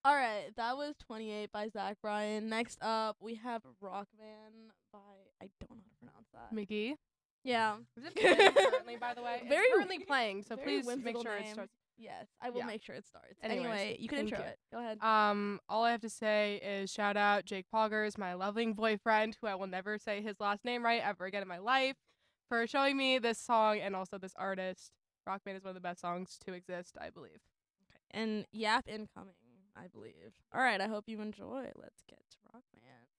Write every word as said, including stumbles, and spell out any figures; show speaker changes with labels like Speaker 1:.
Speaker 1: All right, that was twenty-eight by Zach Bryan. Next up, we have Rockman by I don't know how to pronounce that.
Speaker 2: Mickey.
Speaker 1: Yeah.
Speaker 2: Is it playing currently, by the way?
Speaker 1: Very
Speaker 2: It's currently playing, so
Speaker 1: very
Speaker 2: please make
Speaker 1: whimsical
Speaker 2: sure it
Speaker 1: name.
Speaker 2: starts.
Speaker 1: Yes, I will
Speaker 2: Yeah.
Speaker 1: make sure it starts.
Speaker 2: Anyways,
Speaker 1: anyway, you can
Speaker 2: thank
Speaker 1: intro
Speaker 2: you.
Speaker 1: it. Go ahead.
Speaker 2: Um, all I have to say is shout out Jake Poggers, my loving boyfriend, who I will never say his last name right ever again in my life, for showing me this song and also this artist. Rockman is one of the best songs to exist, I believe.
Speaker 1: And Yap incoming, I believe. All right, I hope you enjoy. Let's get to Rockman.